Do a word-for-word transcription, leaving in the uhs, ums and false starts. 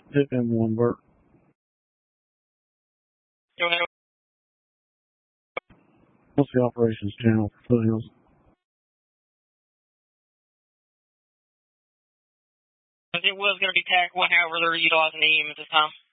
Hit M one, Bert. Go ahead. What's the operations channel for Foothills? It was going to be T A C one, however, they're utilizing E M at this time.